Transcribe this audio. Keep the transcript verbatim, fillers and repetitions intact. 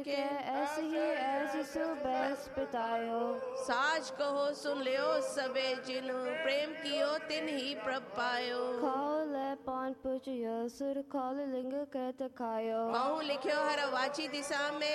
के ऐसी ही ऐसी सुबह बितायो। साज कहो सुन लियो सबे जिनु प्रेम कियो तिन ही प्रभ पायो। खाओ ले पान पूजियो सुर खाल लिंग कहत खायो। कहूँ लिखियो हर वाची दिशा में